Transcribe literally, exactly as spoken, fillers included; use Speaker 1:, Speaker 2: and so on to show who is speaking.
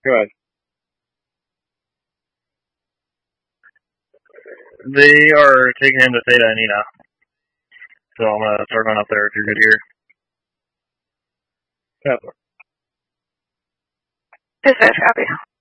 Speaker 1: Go ahead. They are taking him to Theta Anina. So I'm going to start going up there if you're good here.
Speaker 2: Yes, sir. Copy.